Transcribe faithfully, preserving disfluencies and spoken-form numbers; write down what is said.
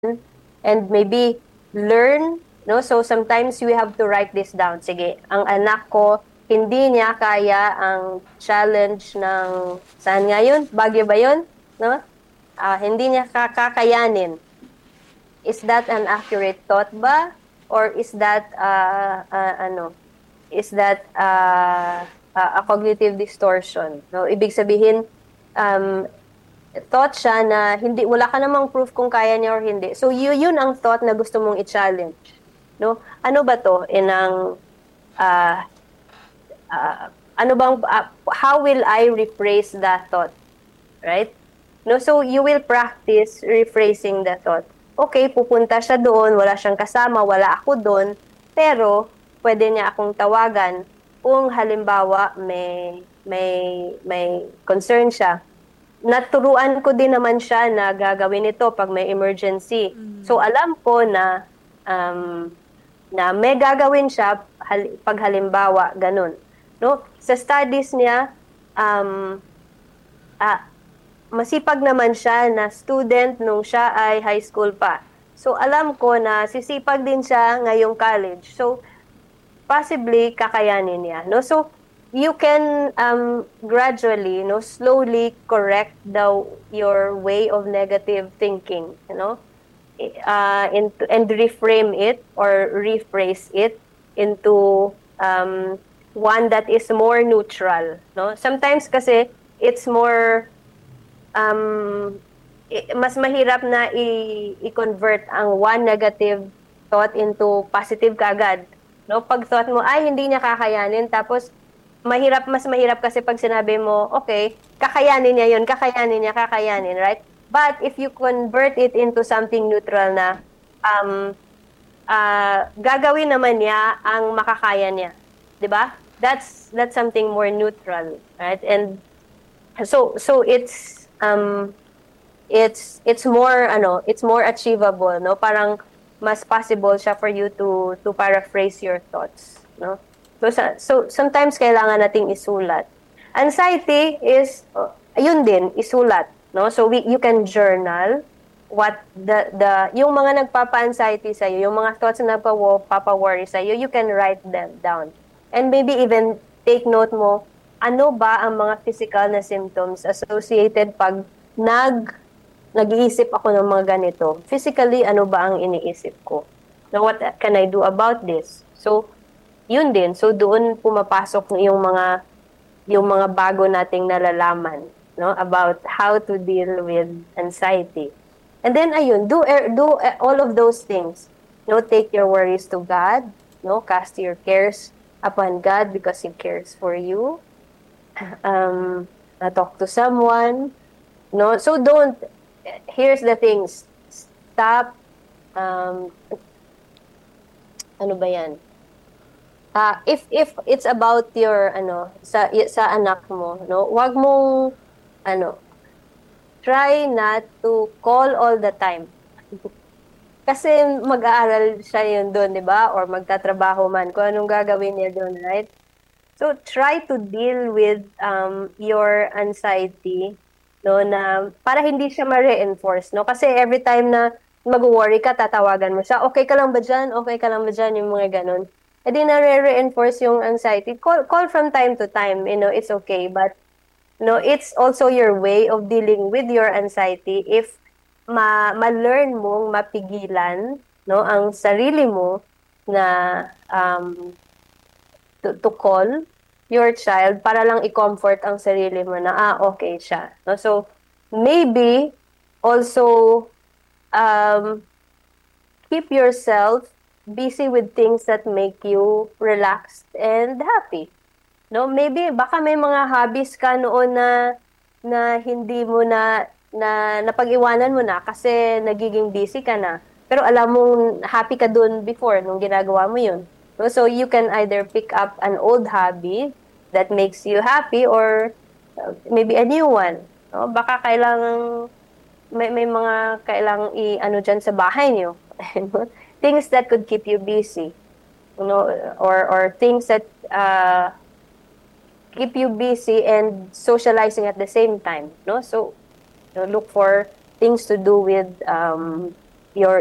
and maybe learn, no? So sometimes we have to write this down. Sige, ang anak ko, hindi niya kaya ang challenge ng, saan nga yun? Baguio ba yun? No? Ah, hindi niya kakakayanin. Is that an accurate thought ba? Or is that, uh, uh, ano, is that uh, uh, a cognitive distortion? No? Ibig sabihin, um, thought siya na hindi, wala ka namang proof kung kaya niya or hindi. So, yun, yun ang thought na gusto mong i-challenge. No? Ano ba to? Inang, uh, uh, ano bang, uh, how will I rephrase that thought? Right? No, so you will practice rephrasing the thought. Okay, pupunta siya doon, wala siyang kasama, wala ako doon, pero pwede niya akong tawagan kung halimbawa may may may concern siya. Naturuan ko din naman siya na gagawin ito pag may emergency. Mm. So alam ko na um, na may gagawin siya hal- pag halimbawa ganun. No? Sa studies niya, um, ah, masipag naman siya na student nung siya ay high school pa. So alam ko na sisipag din siya ngayong college. So possibly kakayanin niya, no? So you can um gradually, no, slowly correct the your way of negative thinking, you know? Uh into and reframe it or rephrase it into um one that is more neutral, no? Sometimes kasi it's more um, mas mahirap na i- i-convert ang one negative thought into positive kagad. No? Pag thought mo, ay, hindi niya kakayanin, tapos mahirap, mas mahirap kasi pag sinabi mo, okay, kakayanin niya yun, kakayanin niya, kakayanin, right? But if you convert it into something neutral na, um, uh, gagawin naman niya ang makakaya niya. 'Di ba? That's, that's something more neutral, right? And so, so it's, um, it's it's more ano, it's more achievable, no? Parang mas possible siya for you to to paraphrase your thoughts, no? So sa, so sometimes kailangan nating isulat. Anxiety is uh, yun din, isulat, no? So we you can journal what the the yung mga nagpapa-anxiety sa iyo, yung mga thoughts na nagpapa-worry sa iyo, you can write them down. And maybe even take note mo, ano ba ang mga physical na symptoms associated pag nag nag-iisip ako ng mga ganito, physically, ano ba ang iniisip ko? Now, what can I do about this? So, yun din. So, doon pumapasok yung mga yung mga bago nating nalalaman, no, about how to deal with anxiety. And then, ayun, do do all of those things. No, take your worries to God. No, cast your cares upon God because He cares for you. Um, talk to someone. No, so don't, here's the things. Stop, um, ano ba yan? Uh, if if it's about your, ano, sa, sa anak mo, no, wag mong, ano, try not to call all the time. Kasi mag-aaral siya yun doon, di ba? Or magtatrabaho man, kung anong gagawin niya doon, right? So, try to deal with um, your anxiety, no, na para hindi siya ma-reinforce, no? Kasi every time na mag-worry ka, tatawagan mo siya, okay ka lang ba dyan? Okay ka lang ba dyan? Yung mga ganun. E di na-reinforce yung anxiety. Call, call from time to time, you know, it's okay. But, no, it's also your way of dealing with your anxiety if ma ma-learn mong mapigilan, no, ang sarili mo na um, to, to call your child para lang i-comfort ang sarili mo na, ah, okay siya. No? So, maybe, also, um, keep yourself busy with things that make you relaxed and happy. No, maybe baka may mga hobbies ka noon na na hindi mo na na napag-iwanan mo na kasi nagiging busy ka na. Pero alam mong happy ka doon before nung ginagawa mo 'yun. No, so you can either pick up an old hobby that makes you happy or uh, maybe a new one. No, baka kailangang may may mga kailangang i-ano diyan sa bahay niyo. Things that could keep you busy. You know, or or things that uh keep you busy and socializing at the same time, no? So, you know, look for things to do with um your